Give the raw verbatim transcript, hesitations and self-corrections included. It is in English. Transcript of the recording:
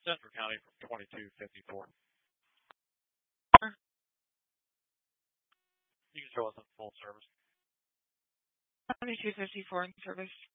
Central County from twenty-two fifty-four. You can show us in full service. twenty-two fifty-four in service.